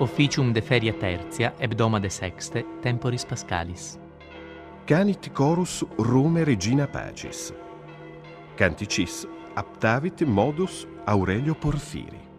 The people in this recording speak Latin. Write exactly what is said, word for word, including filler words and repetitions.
Officium de feria tertia, hebdomade sexte, temporis Pascalis. Canit chorus Rome regina pacis. Canticis aptavit modus Aurelio Porphyri.